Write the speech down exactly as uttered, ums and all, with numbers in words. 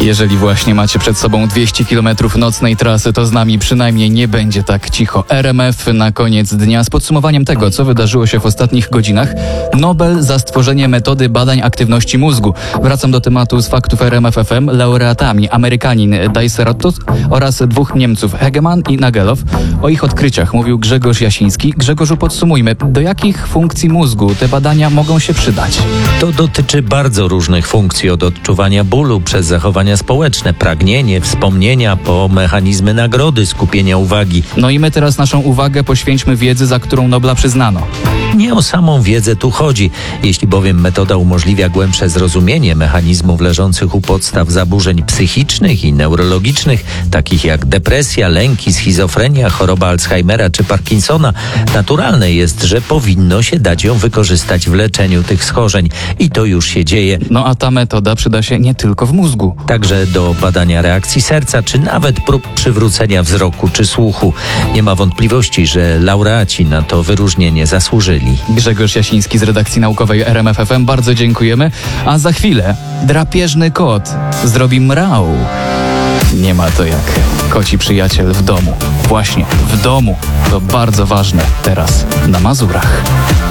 Jeżeli właśnie macie przed sobą dwieście kilometrów nocnej trasy, to z nami przynajmniej nie będzie tak cicho. R M F na koniec dnia z podsumowaniem tego, co wydarzyło się w ostatnich godzinach. Nobel za stworzenie metody badań aktywności mózgu. Wracam do tematu z faktów R M F F M. Laureatami Amerykanin Dajserattos oraz dwóch Niemców Hegeman i Nagelow. O ich odkryciach mówił Grzegorz Jasiński. Grzegorzu, podsumujmy, do jakich funkcji mózgu te badania mogą się przydać? To dotyczy bardzo różnych funkcji, od odczuwania bólu przez zachowania społeczne, pragnienie, wspomnienia, po mechanizmy nagrody, skupienia uwagi. No i my teraz naszą uwagę poświęćmy wiedzy, za którą Nobla przyznano. Nie o samą wiedzę tu chodzi. Jeśli bowiem metoda umożliwia głębsze zrozumienie mechanizmów leżących u podstaw zaburzeń psychicznych i neurologicznych, takich jak depresja, lęki, schizofrenia, choroba Alzheimera czy Parkinsona, naturalne jest, że powinno się dać ją wykorzystać w leczeniu tych schorzeń. I to już się dzieje. No a ta metoda przyda się nie tylko w mózgu. Także do badania reakcji serca, czy nawet prób przywrócenia wzroku czy słuchu. Nie ma wątpliwości, że laureaci na to wyróżnienie zasłużyli. Grzegorz Jasiński z redakcji naukowej R M F F M, bardzo dziękujemy. A za chwilę drapieżny kot zrobi mrał. Nie ma to jak koci przyjaciel w domu. Właśnie, w domu. To bardzo ważne teraz na Mazurach.